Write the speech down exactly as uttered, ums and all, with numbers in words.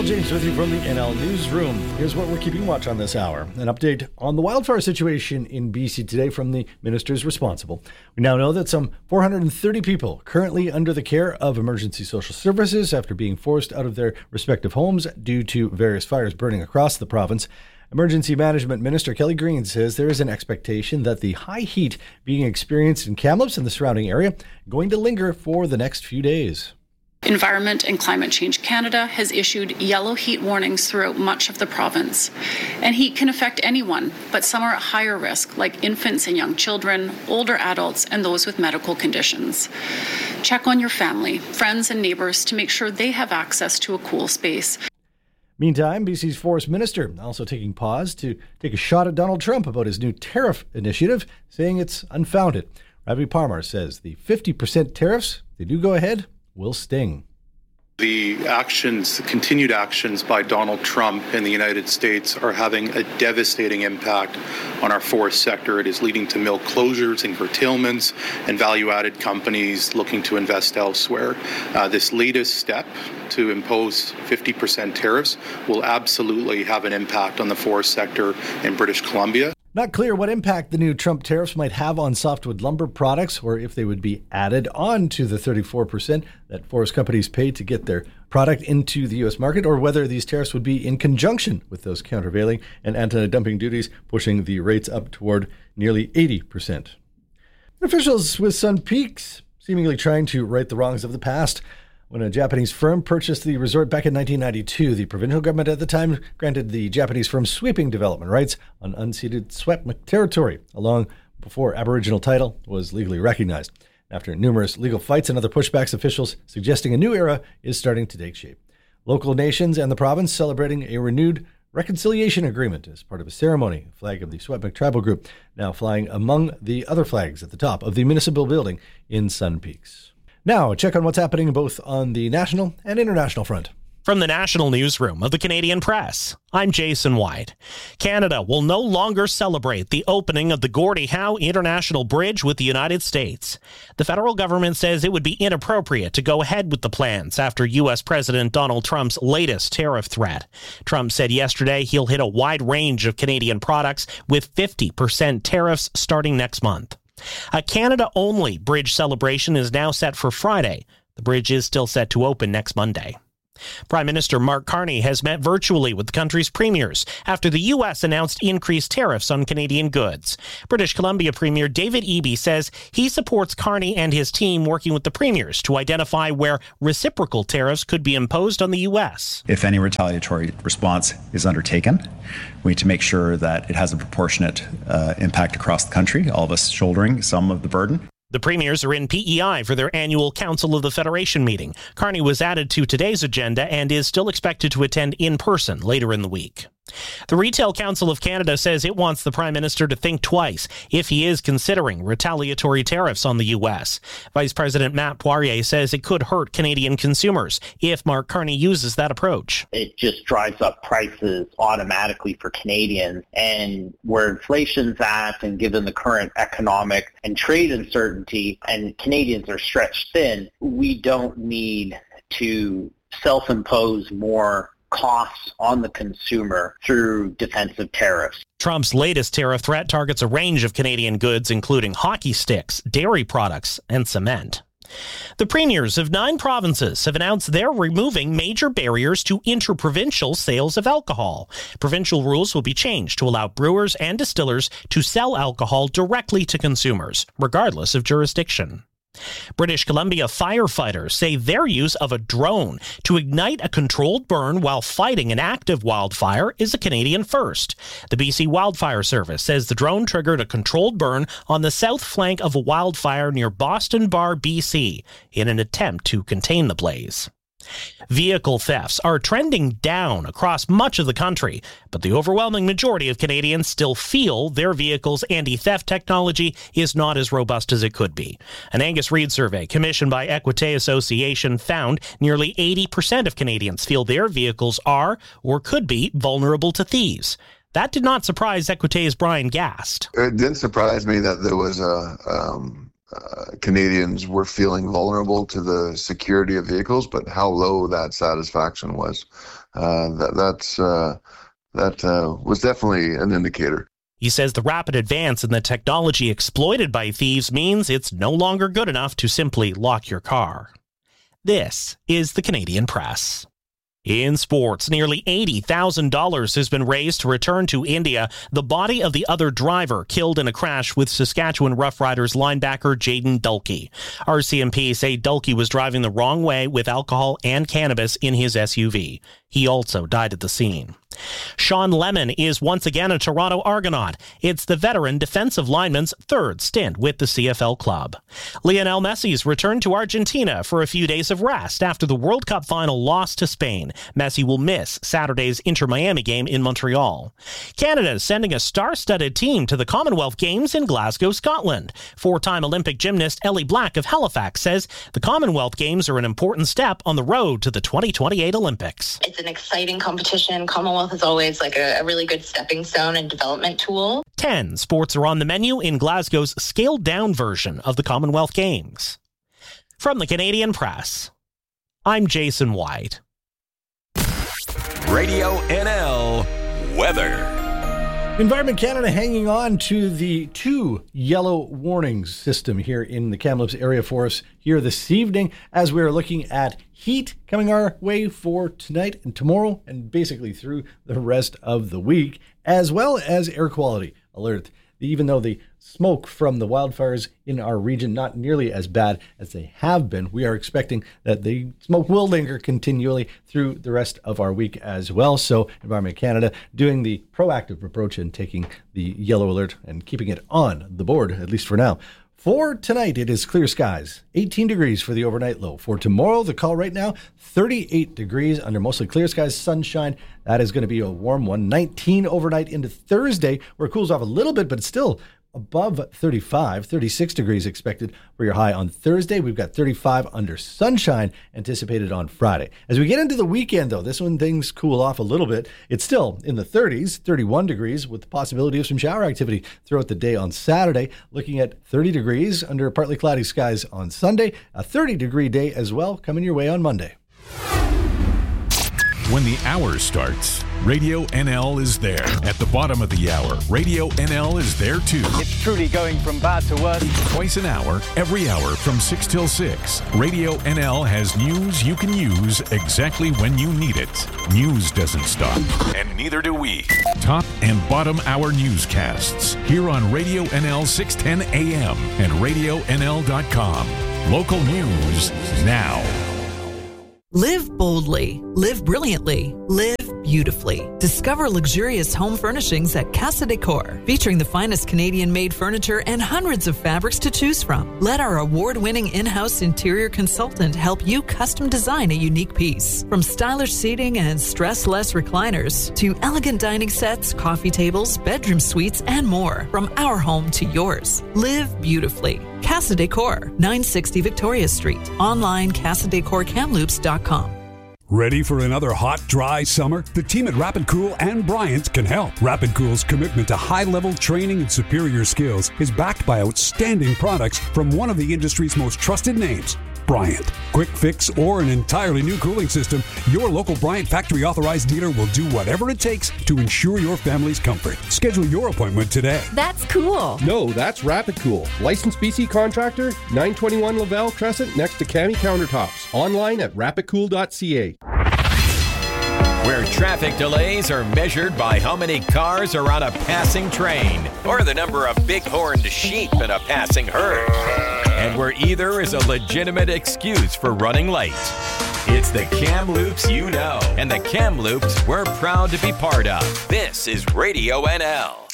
Paul James with you from the N L Newsroom. Here's what we're keeping watch on this hour. An update on the wildfire situation in B C today from the ministers responsible. We now know that some four hundred thirty people currently under the care of emergency social services after being forced out of their respective homes due to various fires burning across the province. Emergency Management Minister Kelly Green says there is an expectation that the high heat being experienced in Kamloops and the surrounding area going to linger for the next few days. Environment and Climate Change Canada has issued yellow heat warnings throughout much of the province. And heat can affect anyone, but some are at higher risk, like infants and young children, older adults, and those with medical conditions. Check on your family, friends, and neighbors to make sure they have access to a cool space. Meantime, B C's Forest Minister also taking pause to take a shot at Donald Trump about his new tariff initiative, saying it's unfounded. Ravi Parmar says the fifty percent tariffs, they do go ahead, will sting. The actions, the continued actions by Donald Trump in the United States are having a devastating impact on our forest sector. It is leading to mill closures and curtailments and value-added companies looking to invest elsewhere. Uh, this latest step to impose fifty percent tariffs will absolutely have an impact on the forest sector in British Columbia. Not clear what impact the new Trump tariffs might have on softwood lumber products or if they would be added on to the thirty-four percent that forest companies pay to get their product into the U S market, or whether these tariffs would be in conjunction with those countervailing and anti-dumping duties, pushing the rates up toward nearly eighty percent. Officials with Sun Peaks seemingly trying to right the wrongs of the past. When a Japanese firm purchased the resort back in nineteen ninety-two, the provincial government at the time granted the Japanese firm sweeping development rights on unceded Secwepemc territory, long before Aboriginal title was legally recognized. After numerous legal fights and other pushbacks, officials suggesting a new era is starting to take shape. Local nations and the province celebrating a renewed reconciliation agreement as part of a ceremony. A flag of the Secwepemc tribal group now flying among the other flags at the top of the municipal building in Sun Peaks. Now, a check on what's happening both on the national and international front. From the National Newsroom of the Canadian Press, I'm Jason White. Canada will no longer celebrate the opening of the Gordie Howe International Bridge with the United States. The federal government says it would be inappropriate to go ahead with the plans after U S President Donald Trump's latest tariff threat. Trump said yesterday he'll hit a wide range of Canadian products with fifty percent tariffs starting next month. A Canada-only bridge celebration is now set for Friday. The bridge is still set to open next Monday. Prime Minister Mark Carney has met virtually with the country's premiers after the U S announced increased tariffs on Canadian goods. British Columbia Premier David Eby says he supports Carney and his team working with the premiers to identify where reciprocal tariffs could be imposed on the U S. If any retaliatory response is undertaken, we need to make sure that it has a proportionate uh, impact across the country, all of us shouldering some of the burden. The premiers are in P E I for their annual Council of the Federation meeting. Carney was added to today's agenda and is still expected to attend in person later in the week. The Retail Council of Canada says it wants the Prime Minister to think twice if he is considering retaliatory tariffs on the U S. Vice President Matt Poirier says it could hurt Canadian consumers if Mark Carney uses that approach. It just drives up prices automatically for Canadians, and where inflation's at, and given the current economic and trade uncertainty, and Canadians are stretched thin, we don't need to self-impose more costs on the consumer through defensive tariffs. Trump's latest tariff threat targets a range of Canadian goods, including hockey sticks, dairy products, and cement. The premiers of nine provinces have announced they're removing major barriers to interprovincial sales of alcohol. Provincial rules will be changed to allow brewers and distillers to sell alcohol directly to consumers, regardless of jurisdiction. British Columbia firefighters say their use of a drone to ignite a controlled burn while fighting an active wildfire is a Canadian first. The B C Wildfire Service says the drone triggered a controlled burn on the south flank of a wildfire near Boston Bar, B C, in an attempt to contain the blaze. Vehicle thefts are trending down across much of the country, but the overwhelming majority of Canadians still feel their vehicle's anti-theft technology is not as robust as it could be. An Angus Reid survey commissioned by Equité Association found nearly eighty percent of Canadians feel their vehicles are or could be vulnerable to thieves. That did not surprise Equité's Brian Gast. It didn't surprise me that there was a... Um uh, Canadians were feeling vulnerable to the security of vehicles, but how low that satisfaction was, uh, that that's uh, that uh, was definitely an indicator. He says the rapid advance in the technology exploited by thieves means it's no longer good enough to simply lock your car. This is the Canadian Press. In sports, nearly eighty thousand dollars has been raised to return to India the body of the other driver killed in a crash with Saskatchewan Roughriders linebacker Jaden Dulkey. R C M P say Dulkey was driving the wrong way with alcohol and cannabis in his S U V. He also died at the scene. Sean Lemon is once again a Toronto Argonaut. It's the veteran defensive lineman's third stint with the C F L club. Lionel Messi's returned to Argentina for a few days of rest after the World Cup final loss to Spain. Messi will miss Saturday's Inter-Miami game in Montreal. Canada is sending a star-studded team to the Commonwealth Games in Glasgow, Scotland. Four-time Olympic gymnast Ellie Black of Halifax says the Commonwealth Games are an important step on the road to the twenty twenty-eight Olympics. It's an exciting competition. Commonwealth is always like a, a really good stepping stone and development tool. Ten sports are on the menu in Glasgow's scaled-down version of the Commonwealth Games. From the Canadian Press, I'm Jason White. Radio N L weather. Environment Canada hanging on to the two yellow warnings system here in the Kamloops area for us here this evening as we are looking at heat coming our way for tonight and tomorrow and basically through the rest of the week, as well as air quality alert. Even though the smoke from the wildfires in our region not nearly as bad as they have been, we are expecting that the smoke will linger continually through the rest of our week as well. So Environment Canada doing the proactive approach and taking the yellow alert and keeping it on the board, at least for now. For tonight, it is clear skies, eighteen degrees for the overnight low. For tomorrow, the call right now, thirty-eight degrees under mostly clear skies, sunshine. That is going to be a warm one. nineteen overnight into Thursday, where it cools off a little bit, but it's still above thirty-five, thirty-six degrees expected for your high on Thursday. We've got thirty-five under sunshine anticipated on Friday. As we get into the weekend, though, this one things cool off a little bit. It's still in the thirties, thirty-one degrees with the possibility of some shower activity throughout the day on Saturday. Looking at thirty degrees under partly cloudy skies on Sunday. A thirty degree day as well coming your way on Monday. When the hour starts, Radio N L is there. At the bottom of the hour, Radio N L is there too. It's truly going from bad to worse. Twice an hour, every hour from six till six. Radio N L has news you can use exactly when you need it. News doesn't stop, and neither do we. Top and bottom hour newscasts here on Radio N L six ten A M and radio N L dot com. Local news now. Live boldly, live brilliantly, live beautifully. Discover luxurious home furnishings at Casa Decor, featuring the finest Canadian-made furniture and hundreds of fabrics to choose from. Let our award-winning in-house interior consultant help you custom design a unique piece. From stylish seating and stress-less recliners to elegant dining sets, coffee tables, bedroom suites, and more. From our home to yours. Live beautifully. Casa Decor, nine sixty Victoria Street. Online, casa decor kamloops dot com. Ready for another hot, dry summer? The team at Rapid Cool and Bryant can help. Rapid Cool's commitment to high-level training and superior skills is backed by outstanding products from one of the industry's most trusted names, Bryant. Quick fix or an entirely new cooling system, your local Bryant factory authorized dealer will do whatever it takes to ensure your family's comfort. Schedule your appointment today. That's cool. No, that's Rapid Cool. Licensed B C contractor, nine twenty-one Lavelle Crescent next to Cami Countertops. Online at rapid cool dot c a. Where traffic delays are measured by how many cars are on a passing train or the number of big-horned sheep in a passing herd. And where either is a legitimate excuse for running late. It's the Kamloops you know, and the Kamloops we're proud to be part of. This is Radio N L.